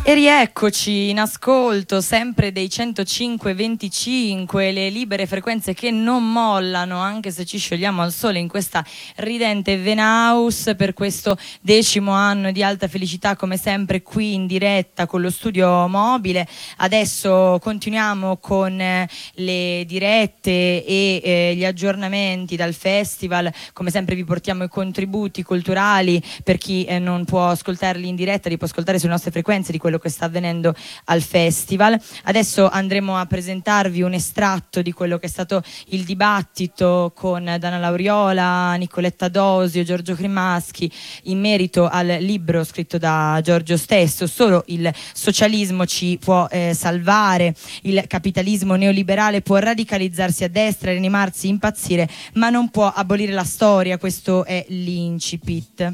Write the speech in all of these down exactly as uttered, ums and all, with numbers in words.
E rieccoci in ascolto sempre dei centocinque venticinque, le libere frequenze che non mollano anche se ci sciogliamo al sole in questa ridente Venaus per questo decimo anno di alta felicità, come sempre qui in diretta con lo studio mobile. Adesso continuiamo con eh, le dirette e eh, gli aggiornamenti dal festival. Come sempre vi portiamo i contributi culturali per chi eh, non può ascoltarli in diretta, li può ascoltare sulle nostre frequenze di quello che sta avvenendo al festival. Adesso andremo a presentarvi un estratto di quello che è stato il dibattito con Dana Lauriola, Nicoletta Dosio, Giorgio Cremaschi in merito al libro scritto da Giorgio stesso, Solo il socialismo ci può eh, salvare, il capitalismo neoliberale può radicalizzarsi a destra, rianimarsi, impazzire, ma non può abolire la storia. Questo è l'incipit.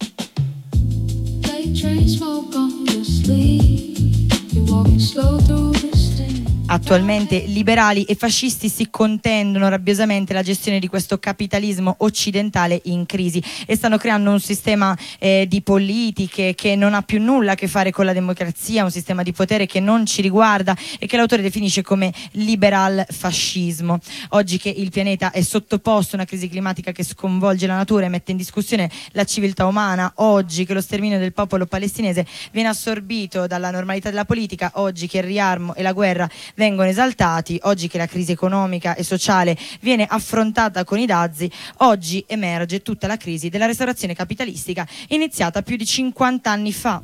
Attualmente liberali e fascisti si contendono rabbiosamente la gestione di questo capitalismo occidentale in crisi e stanno creando un sistema eh, di politiche che non ha più nulla a che fare con la democrazia, un sistema di potere che non ci riguarda e che l'autore definisce come liberal fascismo. Oggi che il pianeta è sottoposto a una crisi climatica che sconvolge la natura e mette in discussione la civiltà umana, oggi che lo sterminio del popolo palestinese viene assorbito dalla normalità della politica, oggi che il riarmo e la guerra vengono esaltati, oggi che la crisi economica e sociale viene affrontata con i dazi, oggi emerge tutta la crisi della restaurazione capitalistica iniziata più di cinquanta anni fa.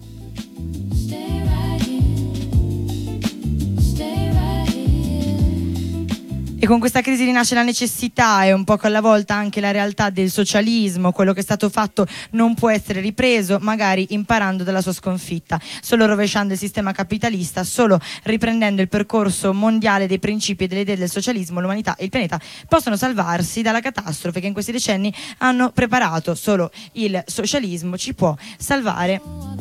E con questa crisi rinasce la necessità e un poco alla volta anche la realtà del socialismo. Quello che è stato fatto non può essere ripreso, magari imparando dalla sua sconfitta. Solo rovesciando il sistema capitalista, solo riprendendo il percorso mondiale dei principi e delle idee del socialismo, l'umanità e il pianeta possono salvarsi dalla catastrofe che in questi decenni hanno preparato. Solo il socialismo ci può salvare.